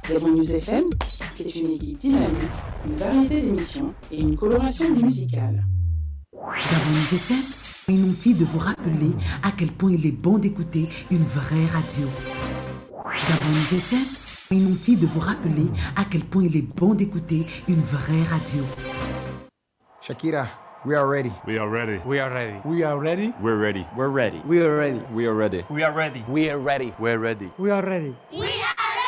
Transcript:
Gabon News FM, c'est une équipe dynamique, une variété d'émissions et une coloration musicale. Gabon News FM a une envie de vous rappeler à quel point il est bon d'écouter une vraie radio. Gabon News FM a une envie de vous rappeler à quel point il est bon d'écouter une vraie radio. Shakira, we are ready. We are ready. We are ready. We are ready. We're ready. We're ready. We are ready. We are ready. We are ready. We are ready. We're ready. We are ready. We